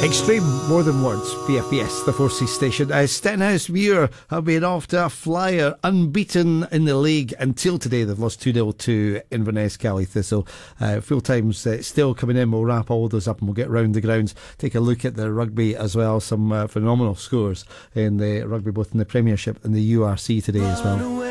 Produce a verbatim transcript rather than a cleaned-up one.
Extreme, more than words, B F B S, the Four Seas station. Uh, Stenhousemuir have been off to a flyer, unbeaten in the league until today. They've lost two nil to Inverness Cally Thistle. Uh, full time's uh, still coming in. We'll wrap all those up and we'll get round the grounds. Take a look at the rugby as well. Some uh, phenomenal scores in the rugby, both in the Premiership and the U R C today as well.